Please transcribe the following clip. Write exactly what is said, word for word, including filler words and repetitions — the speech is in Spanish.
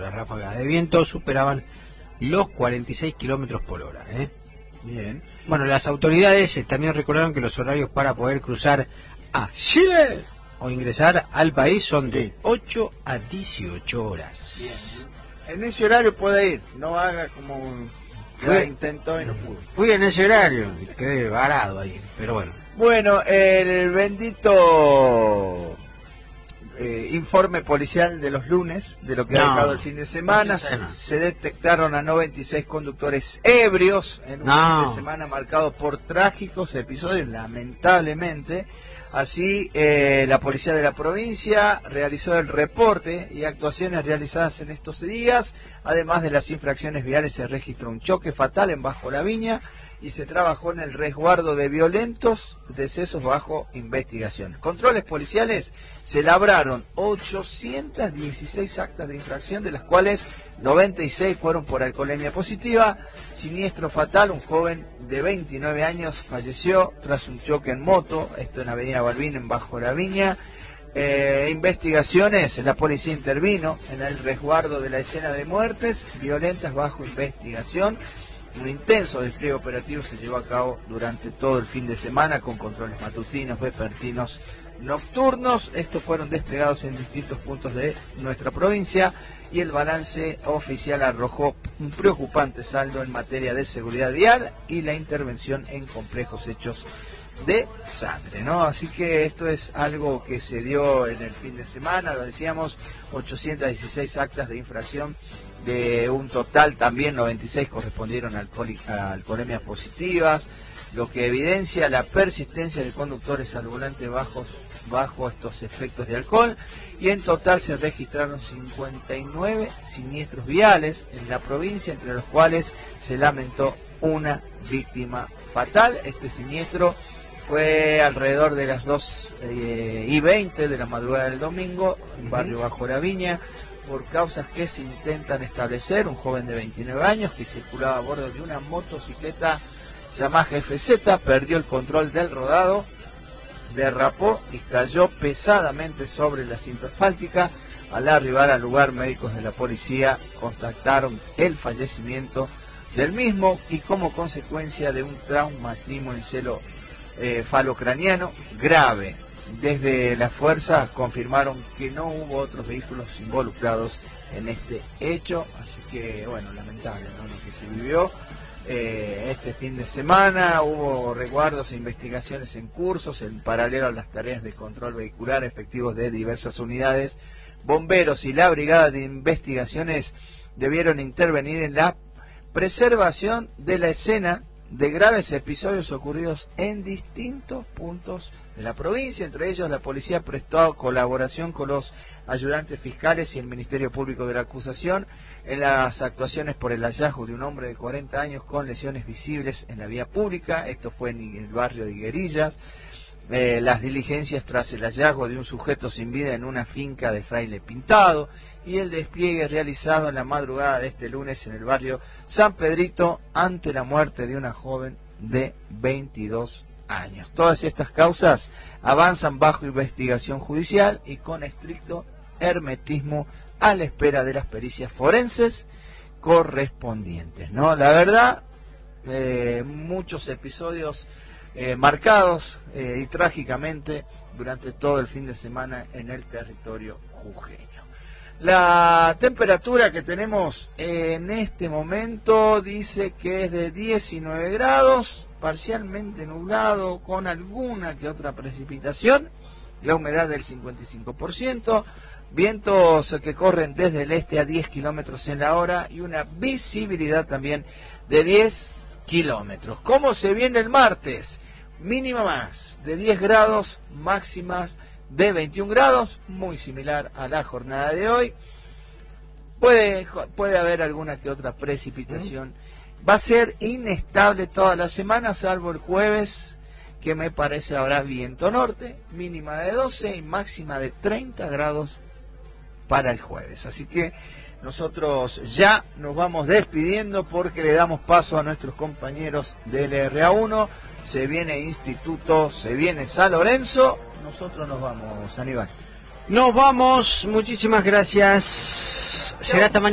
las ráfagas de viento superaban los cuarenta y seis kilómetros por hora. ¿eh? Bien. Bueno, las autoridades también recordaron que los horarios para poder cruzar a Chile o ingresar al país son de ocho a dieciocho horas. Bien. En ese horario puede ir, no haga como un... Fue, intentó y no pudo. Fui en ese horario y quedé varado ahí, pero bueno. Bueno, el bendito eh, informe policial de los lunes, de lo que no, ha dejado el fin de semana, se, se detectaron a noventa y seis conductores ebrios en un no. fin de semana marcado por trágicos episodios, lamentablemente. Así, eh, la policía de la provincia realizó el reporte y actuaciones realizadas en estos días. Además de las infracciones viales, se registró un choque fatal en Bajo la Viña y se trabajó en el resguardo de violentos decesos bajo investigación. Controles policiales, se labraron ochocientas dieciséis actas de infracción, de las cuales noventa y seis fueron por alcoholemia positiva. Siniestro fatal, un joven de veintinueve años falleció tras un choque en moto, esto en Avenida Balbín, en Bajo la Viña. Eh, investigaciones, la policía intervino en el resguardo de la escena de muertes violentas bajo investigación. Un intenso despliegue operativo se llevó a cabo durante todo el fin de semana con controles matutinos, vespertinos, nocturnos. Estos fueron desplegados en distintos puntos de nuestra provincia y el balance oficial arrojó un preocupante saldo en materia de seguridad vial y la intervención en complejos hechos de sangre, ¿no? Así que esto es algo que se dio en el fin de semana, lo decíamos, ochocientas dieciséis actas de infracción, de un total también noventa y seis correspondieron a, alcohol, a alcoholemias positivas, lo que evidencia la persistencia de conductores al volante bajos, bajo estos efectos de alcohol, y en total se registraron cincuenta y nueve siniestros viales en la provincia, entre los cuales se lamentó una víctima fatal. Este siniestro fue alrededor de las dos y veinte de la madrugada del domingo, en barrio Bajo la Viña, por causas que se intentan establecer. Un joven de veintinueve años que circulaba a bordo de una motocicleta Yamaha F Z perdió el control del rodado, derrapó y cayó pesadamente sobre la cinta asfáltica. Al arribar al lugar, médicos de la policía constataron el fallecimiento del mismo y como consecuencia de un traumatismo en seno eh, falocraniano grave. Desde las fuerzas confirmaron que no hubo otros vehículos involucrados en este hecho, así que bueno, lamentable, ¿no?, lo que se vivió eh, este fin de semana. Hubo resguardos e investigaciones en cursos en paralelo a las tareas de control vehicular efectivos de diversas unidades. Bomberos y la Brigada de Investigaciones debieron intervenir en la preservación de la escena de graves episodios ocurridos en distintos puntos de la provincia. Entre ellos, la policía prestó colaboración con los ayudantes fiscales y el Ministerio Público de la Acusación en las actuaciones por el hallazgo de un hombre de cuarenta años con lesiones visibles en la vía pública. Esto fue en el barrio de Higuerillas. Eh, las diligencias tras el hallazgo de un sujeto sin vida en una finca de Fraile Pintado y el despliegue realizado en la madrugada de este lunes en el barrio San Pedrito ante la muerte de una joven de veintidós años. Todas estas causas avanzan bajo investigación judicial y con estricto hermetismo a la espera de las pericias forenses correspondientes, ¿no? La verdad, eh, muchos episodios eh, marcados eh, y trágicamente durante todo el fin de semana en el territorio jujeño. La temperatura que tenemos en este momento dice que es de diecinueve grados, parcialmente nublado, con alguna que otra precipitación, la humedad del cincuenta y cinco por ciento, vientos que corren desde el este a diez kilómetros en la hora y una visibilidad también de diez kilómetros. ¿Cómo se viene el martes? Mínima más de diez grados, máximas de veintiún grados, muy similar a la jornada de hoy. Puede, puede haber alguna que otra precipitación. Va a ser inestable toda la semana, salvo el jueves, que me parece habrá viento norte, mínima de doce y máxima de treinta grados para el jueves. Así que nosotros ya nos vamos despidiendo porque le damos paso a nuestros compañeros del R A uno. Se viene Instituto, se viene San Lorenzo. Nosotros nos vamos, Aníbal. Nos vamos, muchísimas gracias. Será hasta mañana.